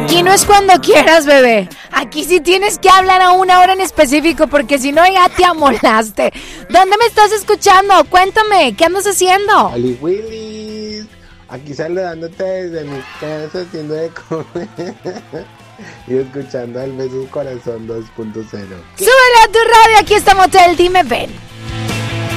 Aquí no es cuando quieras, bebé. Aquí sí tienes que hablar a una hora en específico, porque si no ya te amolaste. ¿Dónde me estás escuchando? Cuéntame, ¿qué andas haciendo? Ali Willis, aquí saludándote desde mi casa, haciendo de comer y escuchando al Beso Corazón 2.0. Súbele a tu radio, aquí está Motel, dime ven.